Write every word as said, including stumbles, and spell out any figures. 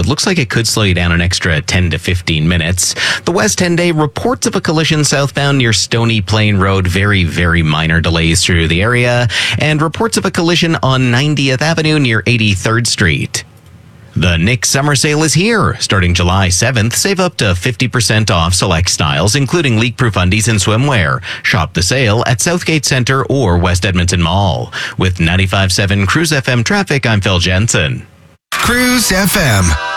it looks like it could slow you down an extra ten to fifteen minutes. The West ten day, reports of a collision southbound near Stony Plain Road. Very, very minor delays through the area. And reports of a collision on ninetieth Avenue near eighty-third Street. The Nick Summer Sale is here. Starting July seventh, save up to fifty percent off select styles, including leak-proof undies and swimwear. Shop the sale at Southgate Centre or West Edmonton Mall. With ninety-five point seven Cruise F M traffic, I'm Phil Jensen. Cruise F M.